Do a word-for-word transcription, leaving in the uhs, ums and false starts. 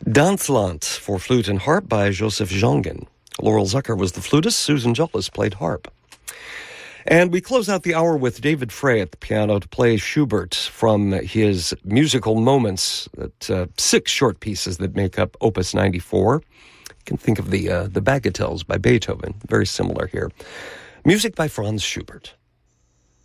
Dansland for flute and harp by Joseph Jongen. Laurel Zucker was the flutist. Susan Gillis played harp. And we close out the hour with David Frey at the piano to play Schubert from his musical moments, that, uh, six short pieces that make up Opus ninety-four. You can think of the, uh, the Bagatelles by Beethoven, very similar here. Music by Franz Schubert.